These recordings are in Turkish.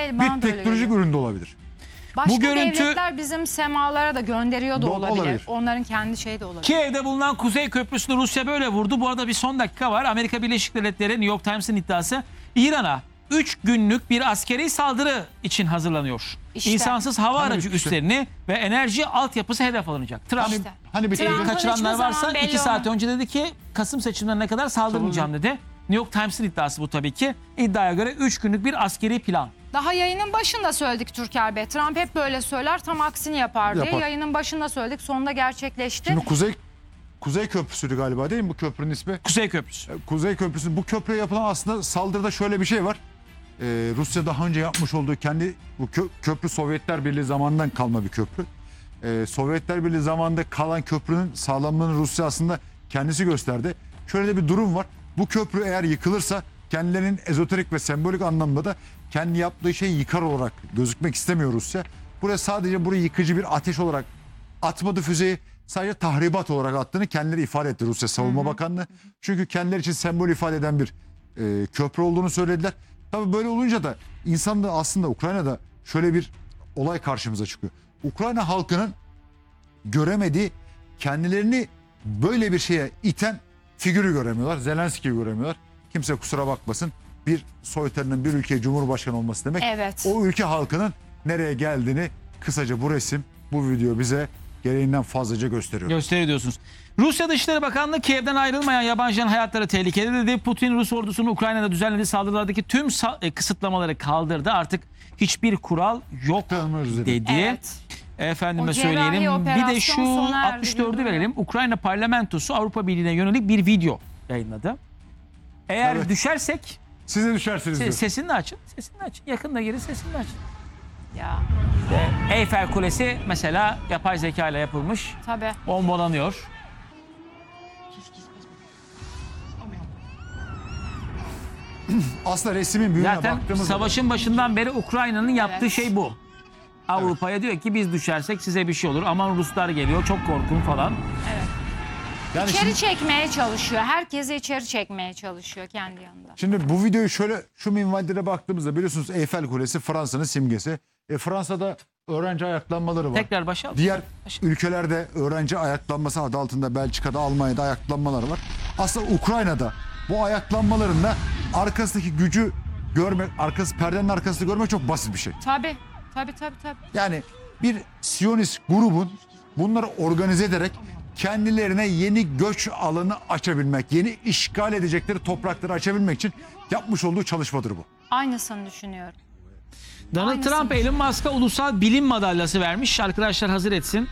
Hayır, bana bir da öyle teknolojik geliyor. ürün de olabilir. Başka Bu görüntü- devletler bizim semalara da gönderiyor da olabilir. olabilir. Onların kendi şeyi de olabilir. Kiev'de bulunan Kuzey Köprüsü'nü Rusya böyle vurdu. Bu arada bir son dakika var. Amerika Birleşik Devletleri, New York Times'ın iddiası, İran'a 3 günlük bir askeri saldırı için hazırlanıyor. İşte. İnsansız hava Hani aracı işte. üslerini ve enerji altyapısı hedef alınacak. Trump İşte. Hani bir Trump'ın kaçıranlar hiçbir varsa zaman belli 2 saat olmaz. önce dedi ki Kasım seçimlerine kadar saldırmayacağım dedi. New York Times'ın iddiası bu tabii ki. İddiaya göre 3 günlük bir askeri plan. Daha yayının başında söyledik Türker Bey. Trump hep böyle söyler, tam aksini yapar diye. Yapar. Yayının başında söyledik, sonunda gerçekleşti. Şimdi Kuzey Köprüsü'ydü galiba değil mi bu köprünün ismi? Kuzey Köprüsü. Kuzey Köprüsü. Bu köprüye yapılan aslında saldırıda şöyle bir şey var. Rusya daha önce yapmış olduğu kendi bu köprü Sovyetler Birliği zamanından kalma bir köprü. Sovyetler Birliği zamanında kalan köprünün sağlamlığını Rusya aslında kendisi gösterdi. Şöyle de bir durum var. Bu köprü eğer yıkılırsa kendilerinin ezoterik ve sembolik anlamda da kendi yaptığı şeyi yıkar olarak gözükmek istemiyor Rusya. Buraya sadece burayı yıkıcı bir ateş olarak atmadı füzeyi. Sadece tahribat olarak attığını kendileri ifade etti Rusya Savunma Bakanlığı. Çünkü kendileri için sembol ifade eden bir köprü olduğunu söylediler. Tabii böyle olunca da insan da aslında Ukrayna'da şöyle bir olay karşımıza çıkıyor. Ukrayna halkının göremediği, kendilerini böyle bir şeye iten figürü göremiyorlar. Zelenski'yi göremiyorlar. Kimse kusura bakmasın. Bir soytarının bir ülkeye cumhurbaşkanı olması demek. Evet. O ülke halkının nereye geldiğini kısaca bu resim, bu video bize gereğinden fazlaca gösteriyor. Gösteri diyorsunuz. Rusya Dışişleri Bakanlığı Kiev'den ayrılmayan yabancıların hayatları tehlikede dedi. Putin Rus ordusunun Ukrayna'da düzenlediği saldırılardaki tüm kısıtlamaları kaldırdı. Artık hiçbir kural yok Tanımıyoruz dedi. dedi. Evet. Efendime O cerrahi söyleyelim. Bir de operasyon şu sona erdi 64'ü diyorlar. verelim. Ukrayna parlamentosu Avrupa Birliği'ne yönelik bir video yayınladı. Eğer Evet. düşersek Size düşersiniz diyor. sesini de açın. Sesini de açın. Yakında geri sesini de açın. Ya Eyfel Kulesi mesela yapay zeka ile yapılmış. tabii. Bombalanıyor. Aslında resmin büyüğüne Zaten baktığımız savaşın başından beri Ukrayna'nın yaptığı Evet. şey bu. Avrupa'ya diyor ki biz düşersek size bir şey olur. Aman Ruslar geliyor çok korkun falan. yani İçeri çekmeye çalışıyor. Herkesi içeri çekmeye çalışıyor kendi yanında. Şimdi bu videoyu şöyle şu minvalde baktığımızda biliyorsunuz Eyfel Kulesi Fransa'nın simgesi. Fransa'da öğrenci ayaklanmaları var. Tekrar başa al. Diğer ülkelerde öğrenci ayaklanması adı altında Belçika'da, Almanya'da ayaklanmaları var. Aslında Ukrayna'da bu ayaklanmaların da arkasındaki gücü görmek, perdenin arkasını görmek çok basit bir şey. Tabii. Tabii. Yani bir Siyonist grubun bunları organize ederek kendilerine yeni göç alanı açabilmek, yeni işgal edecekleri toprakları açabilmek için yapmış olduğu çalışmadır bu. Aynısını düşünüyorum. Donald Aynısını Trump Elon Musk'a ulusal bilim madalyası vermiş. Arkadaşlar hazır etsin.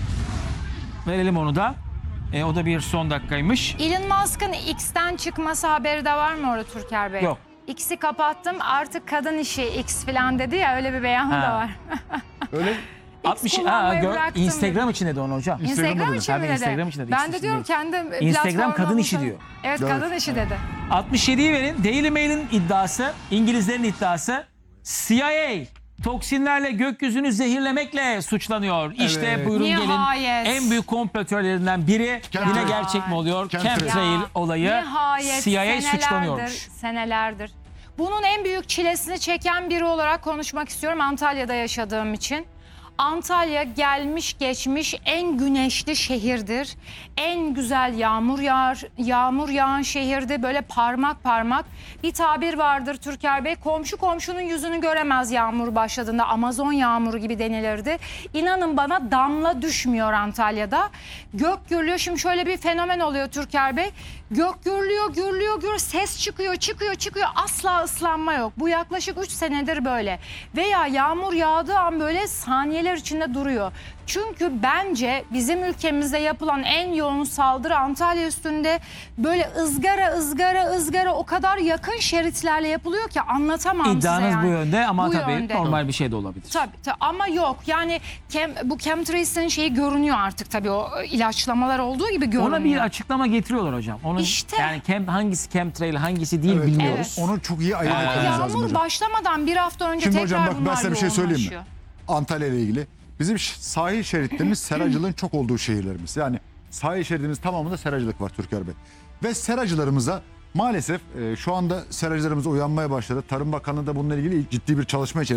Verelim onu da. O da bir son dakikaymış. Elon Musk'ın X'ten çıkması haberi de var mı orada Türker Bey? Yok. X'i kapattım artık kadın işi X falan dedi ya, öyle bir beyanı Ha. da var. Öyle 60 kullanmayı bıraktım Instagram için dedi onu hocam. Instagram için mi Tabii dedi? Instagram için dedi. Ben X de için diyorum değil. kendi Instagram platformum kadın işi olsa- diyor. Evet, Evet. kadın işi dedi. 67'yi verin. Daily Mail'in iddiası, İngilizlerin iddiası. CIA toksinlerle gökyüzünü zehirlemekle suçlanıyor. İşte Evet. buyurun Nihayet. gelin. En büyük komplo biri Chemtrail. yine gerçek mi oluyor? Chemtrail. Chemtrail olayı. Nihayet CIA suçlanıyormuş. senelerdir. Bunun en büyük çilesini çeken biri olarak konuşmak istiyorum Antalya'da yaşadığım için. Antalya gelmiş geçmiş en güneşli şehirdir. En güzel yağmur yağan şehirdi. Böyle parmak parmak. Bir tabir vardır Türker Bey. Komşu komşunun yüzünü göremez yağmur başladığında. Amazon yağmuru gibi denilirdi. İnanın bana damla düşmüyor Antalya'da. Gök gürlüyor. Şimdi şöyle bir fenomen oluyor Türker Bey. Gök gürlüyor. Ses çıkıyor. Asla ıslanma yok. Bu yaklaşık 3 senedir böyle. Veya yağmur yağdığı an böyle saniyeler içinde duruyor. Çünkü bence bizim ülkemizde yapılan en yoğun saldırı Antalya üstünde böyle ızgara o kadar yakın şeritlerle yapılıyor ki anlatamam size İddianız yani. bu yönde ama Bu tabii yönde. normal bir şey de olabilir. Tabii ama yok yani bu chemtrails'in şeyi görünüyor artık tabii, o ilaçlamalar olduğu gibi görünüyor. Ona bir açıklama getiriyorlar hocam. Onun İşte. yani hangisi chemtrail hangisi değil bilmiyoruz. Evet. onu çok iyi ayırt Ama etmemiz lazım yağmur hocam. başlamadan bir hafta önce Şimdi tekrar hocam bak ben bunlar size bir şey söyleyeyim mi? yoğunlaşıyor. Antalya ile ilgili. Bizim sahil şeritlerimiz seracılığın çok olduğu şehirlerimiz. Yani sahil şeridimiz tamamında seracılık var Türker Bey. Ve seracılarımıza maalesef şu anda seracılarımız uyanmaya başladı. Tarım Bakanlığı da bununla ilgili ciddi bir çalışma içerisinde.